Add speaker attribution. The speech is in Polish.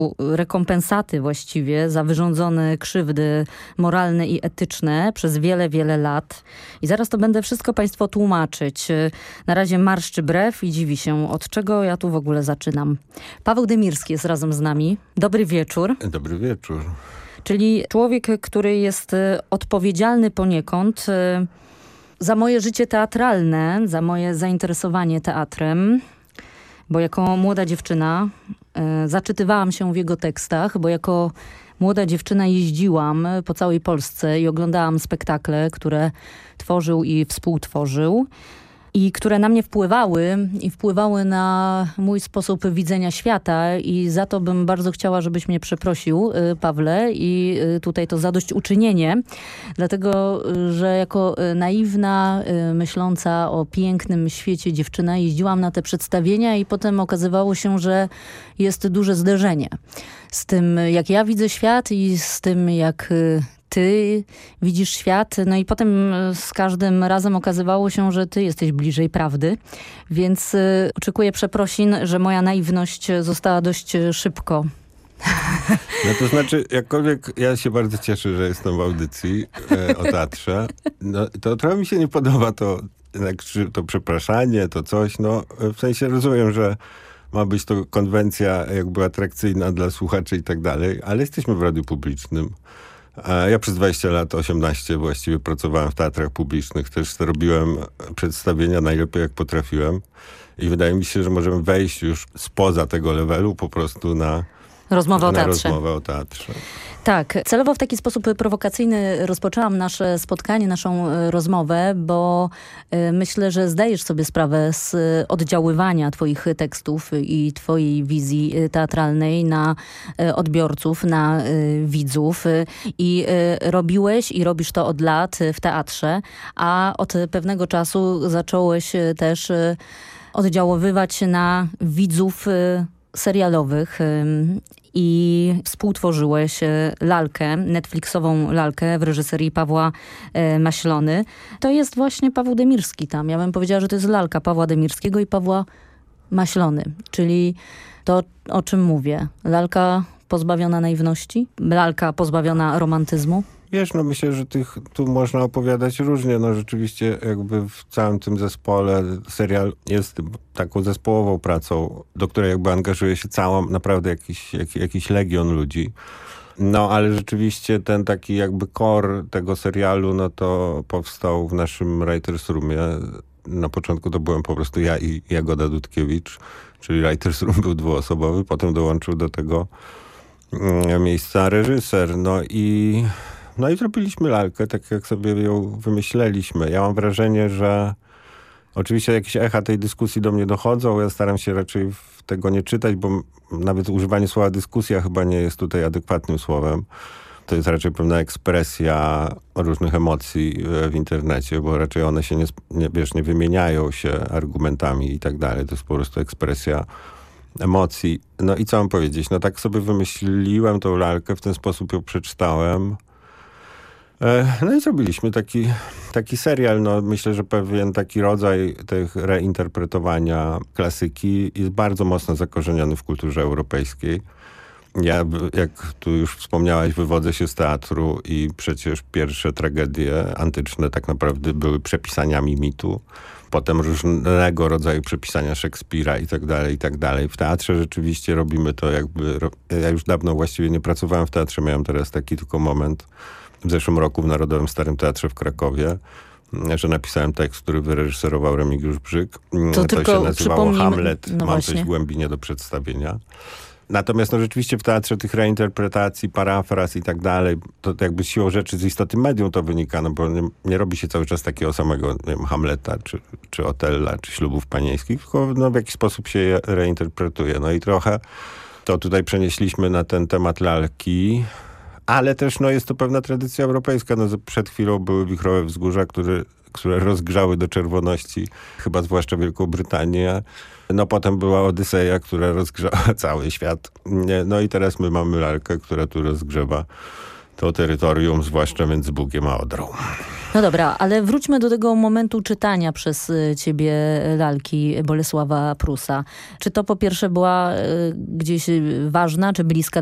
Speaker 1: rekompensaty właściwie za wyrządzone krzywdy moralne i etyczne przez wiele, wiele lat. I zaraz to będę wszystko państwu tłumaczyć. Na razie marszczy brew i dziwi się, od czego ja tu w ogóle zaczynam. Paweł Demirski jest razem z nami. Dobry wieczór.
Speaker 2: Dobry wieczór.
Speaker 1: Czyli człowiek, który jest odpowiedzialny poniekąd za moje życie teatralne, za moje zainteresowanie teatrem, bo jako młoda dziewczyna zaczytywałam się w jego tekstach, bo jako młoda dziewczyna jeździłam po całej Polsce i oglądałam spektakle, które tworzył i współtworzył i które na mnie wpływały na mój sposób widzenia świata i za to bym bardzo chciała, żebyś mnie przeprosił, Pawle, i tutaj to zadośćuczynienie, dlatego, że jako naiwna, myśląca o pięknym świecie dziewczyna jeździłam na te przedstawienia i potem okazywało się, że jest duże zderzenie z tym, jak ja widzę świat i z tym, jak ty widzisz świat, no i potem z każdym razem okazywało się, że ty jesteś bliżej prawdy, więc oczekuję przeprosin, że moja naiwność została dość szybko.
Speaker 2: No to znaczy, jakkolwiek ja się bardzo cieszę, że jestem w audycji o teatrze, no to trochę mi się nie podoba to przepraszanie, to coś, no w sensie rozumiem, że ma być to konwencja jakby atrakcyjna dla słuchaczy i tak dalej, ale jesteśmy w radiu publicznym. Ja przez 20 lat, 18 właściwie pracowałem w teatrach publicznych. Też robiłem przedstawienia najlepiej jak potrafiłem. I wydaje mi się, że możemy wejść już spoza tego levelu po prostu na rozmowę o teatrze.
Speaker 1: Tak, celowo w taki sposób prowokacyjny rozpoczęłam nasze spotkanie, naszą rozmowę, bo myślę, że zdajesz sobie sprawę z oddziaływania twoich tekstów i twojej wizji teatralnej na odbiorców, na widzów i robiłeś i robisz to od lat w teatrze, a od pewnego czasu zacząłeś też oddziaływać na widzów serialowych i współtworzyłeś lalkę, Netflixową lalkę w reżyserii Pawła Maślony. To jest właśnie Paweł Demirski tam. Ja bym powiedziała, że to jest lalka Pawła Demirskiego i Pawła Maślony. Czyli to, o czym mówię. Lalka pozbawiona naiwności, lalka pozbawiona romantyzmu.
Speaker 2: Wiesz, no myślę, że tu można opowiadać różnie. No rzeczywiście jakby w całym tym zespole serial jest taką zespołową pracą, do której jakby angażuje się naprawdę jakiś legion ludzi. No ale rzeczywiście ten taki jakby core tego serialu, no to powstał w naszym writers roomie. Na początku to byłem po prostu ja i Jagoda Dudkiewicz, czyli writers room był dwuosobowy, potem dołączył do tego miejsca reżyser. No i zrobiliśmy lalkę, tak jak sobie ją wymyśleliśmy. Ja mam wrażenie, że oczywiście jakieś echa tej dyskusji do mnie dochodzą. Ja staram się raczej tego nie czytać, bo nawet używanie słowa dyskusja chyba nie jest tutaj adekwatnym słowem. To jest raczej pewna ekspresja różnych emocji w internecie, bo raczej one się nie wymieniają się argumentami i tak dalej. To jest po prostu ekspresja emocji. No i co mam powiedzieć? No tak sobie wymyśliłem tą lalkę, w ten sposób ją przeczytałem. No i zrobiliśmy taki serial. No, myślę, że pewien taki rodzaj tych reinterpretowania klasyki jest bardzo mocno zakorzeniony w kulturze europejskiej. Ja, jak tu już wspomniałaś, wywodzę się z teatru i przecież pierwsze tragedie antyczne tak naprawdę były przepisaniami mitu. Potem różnego rodzaju przepisania Szekspira i tak dalej, i tak dalej. W teatrze rzeczywiście robimy to jakby... Ja już dawno właściwie nie pracowałem w teatrze, miałem teraz taki tylko moment w zeszłym roku w Narodowym Starym Teatrze w Krakowie, że napisałem tekst, który wyreżyserował Remigiusz Brzyk. To się nazywało Hamlet.
Speaker 1: No
Speaker 2: Mam
Speaker 1: właśnie.
Speaker 2: coś w Głębinie do przedstawienia. Natomiast no rzeczywiście w teatrze tych reinterpretacji, parafraz i tak dalej, to jakby siłą rzeczy z istoty medium to wynika, no bo nie robi się cały czas takiego samego, nie wiem, Hamleta, czy Otella, czy Ślubów Panieńskich, tylko no w jakiś sposób się je reinterpretuje. No i trochę to tutaj przenieśliśmy na ten temat lalki, ale też no jest to pewna tradycja europejska. No przed chwilą były Wichrowe Wzgórza, które rozgrzały do czerwoności, chyba zwłaszcza Wielką Brytanię. No potem była Odyseja, która rozgrzała cały świat. No i teraz my mamy lalkę, która tu rozgrzewa to terytorium, zwłaszcza między Bugiem a Odrą.
Speaker 1: No dobra, ale wróćmy do tego momentu czytania przez ciebie lalki Bolesława Prusa. Czy to po pierwsze była gdzieś ważna, czy bliska